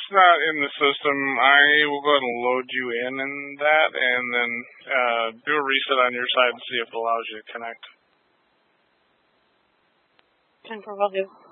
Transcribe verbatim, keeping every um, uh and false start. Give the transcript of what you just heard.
it's not in the system, I will go ahead and load you in in that, and then uh, do a reset on your side and see if it allows you to connect. ten four will do.